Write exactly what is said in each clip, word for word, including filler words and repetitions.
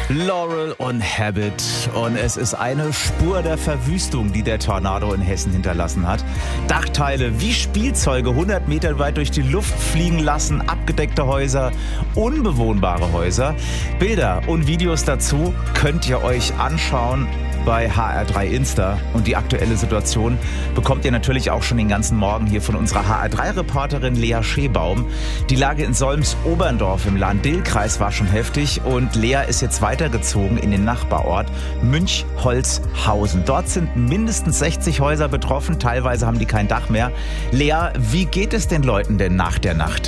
Laurel und Habit. Und es ist eine Spur der Verwüstung, die der Tornado in Hessen hinterlassen hat. Dachteile wie Spielzeuge hundert Meter weit durch die Luft fliegen lassen, abgedeckte Häuser, unbewohnbare Häuser. Bilder und Videos dazu könnt ihr euch anschauen bei H R drei Insta. Und die aktuelle Situation bekommt ihr natürlich auch schon den ganzen Morgen hier von unserer H R drei Reporterin Lea Schebaum. Die Lage in Solms-Oberndorf im Lahn-Dill-Kreis war schon heftig und Lea ist jetzt weitergezogen in den Nachbarort Münchholzhausen. Dort sind mindestens sechzig Häuser betroffen, teilweise haben die kein Dach mehr. Lea, wie geht es den Leuten denn nach der Nacht?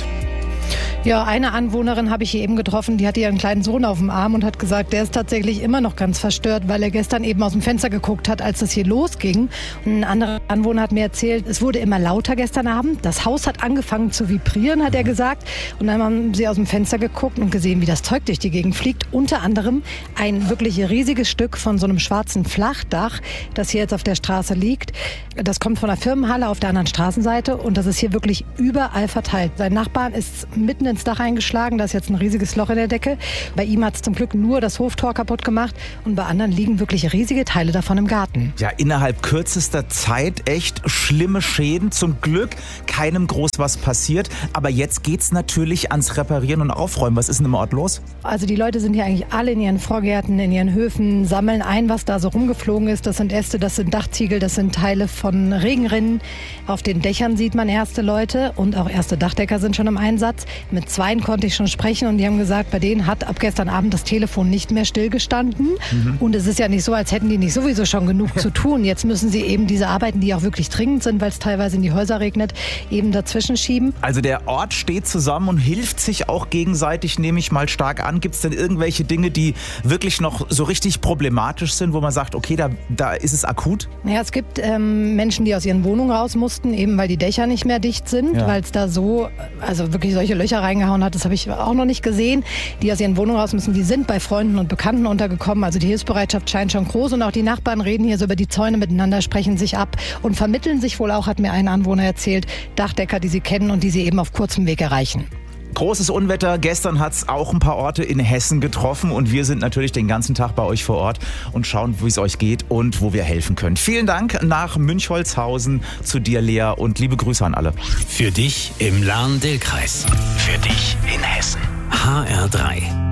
Ja, eine Anwohnerin habe ich hier eben getroffen, die hatte ihren kleinen Sohn auf dem Arm und hat gesagt, der ist tatsächlich immer noch ganz verstört, weil er gestern eben aus dem Fenster geguckt hat, als das hier losging. Und ein anderer Anwohner hat mir erzählt, es wurde immer lauter gestern Abend. Das Haus hat angefangen zu vibrieren, hat er gesagt. Und dann haben sie aus dem Fenster geguckt und gesehen, wie das Zeug durch die Gegend fliegt. Unter anderem ein wirklich riesiges Stück von so einem schwarzen Flachdach, das hier jetzt auf der Straße liegt. Das kommt von der Firmenhalle auf der anderen Straßenseite und das ist hier wirklich überall verteilt. Sein Nachbarn ist mitten ins Dach eingeschlagen, da ist jetzt ein riesiges Loch in der Decke. Bei ihm hat es zum Glück nur das Hoftor kaputt gemacht und bei anderen liegen wirklich riesige Teile davon im Garten. Ja, innerhalb kürzester Zeit echt schlimme Schäden. Zum Glück keinem groß was passiert. Aber jetzt geht's natürlich ans Reparieren und Aufräumen. Was ist denn im Ort los? Also die Leute sind hier eigentlich alle in ihren Vorgärten, in ihren Höfen, sammeln ein, was da so rumgeflogen ist. Das sind Äste, das sind Dachziegel, das sind Teile von Regenrinnen. Auf den Dächern sieht man erste Leute und auch erste Dachdecker sind schon im Einsatz. Mit zweien konnte ich schon sprechen und die haben gesagt, bei denen hat ab gestern Abend das Telefon nicht mehr stillgestanden. Mhm. Und es ist ja nicht so, als hätten die nicht sowieso schon genug zu tun. Jetzt müssen sie eben diese Arbeiten, die auch wirklich dringend sind, weil es teilweise in die Häuser regnet, eben dazwischen schieben. Also der Ort steht zusammen und hilft sich auch gegenseitig, nehme ich mal stark an. Gibt es denn irgendwelche Dinge, die wirklich noch so richtig problematisch sind, wo man sagt, okay, da, da ist es akut? Ja, es gibt ähm, Menschen, die aus ihren Wohnungen raus mussten, eben weil die Dächer nicht mehr dicht sind, ja. Weil es da so, also wirklich solche Löcher reingehauen hat, das habe ich auch noch nicht gesehen. Die aus ihren Wohnungen raus müssen, die sind bei Freunden und Bekannten untergekommen. Also die Hilfsbereitschaft scheint schon groß und auch die Nachbarn reden hier so über die Zäune miteinander, sprechen sich ab und vermitteln sich wohl auch, hat mir ein Anwohner erzählt, Dachdecker, die sie kennen und die sie eben auf kurzem Weg erreichen. Großes Unwetter. Gestern hat es auch ein paar Orte in Hessen getroffen und wir sind natürlich den ganzen Tag bei euch vor Ort und schauen, wie es euch geht und wo wir helfen können. Vielen Dank nach Münchholzhausen zu dir, Lea, und liebe Grüße an alle. Für dich im Lahn-Dill-Kreis. Für dich in Hessen. H R drei.